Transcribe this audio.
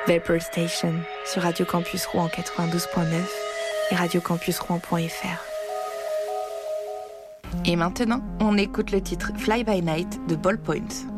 Vapor Station sur Radio Campus Rouen 92.9 et radiocampusrouen.fr. Et maintenant, on écoute le titre Fly By Night de Ballpoint.